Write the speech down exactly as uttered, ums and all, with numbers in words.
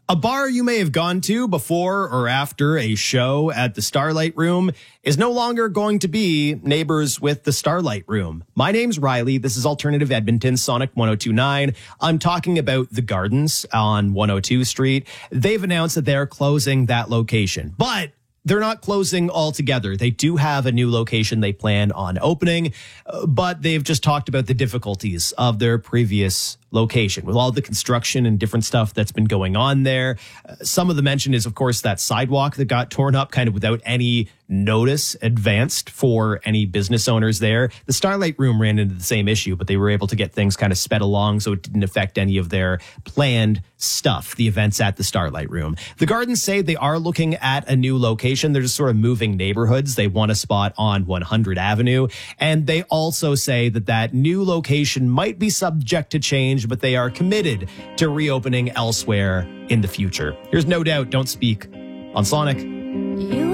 A bar you may have gone to before or after a show at the Starlight Room is no longer going to be neighbors with the Starlight Room. My name's Riley. This is Alternative Edmonton, Sonic one oh two point nine. I'm talking about the Gardens on one oh two Street. They've announced that they're closing that location, but they're not closing altogether. They do have a new location they plan on opening, but they've just talked about the difficulties of their previous location with all the construction and different stuff that's been going on there. Uh, some of the mention is, of course, that sidewalk that got torn up kind of without any notice advanced for any business owners there. The Starlight Room ran into the same issue, but they were able to get things kind of sped along so it didn't affect any of their planned stuff, the events at the Starlight Room. The Gardens say they are looking at a new location. They're just sort of moving neighborhoods. They want a spot on one hundred Avenue. And they also say that that new location might be subject to change, but they are committed to reopening elsewhere in the future. Here's No Doubt, Don't Speak on Sonic. You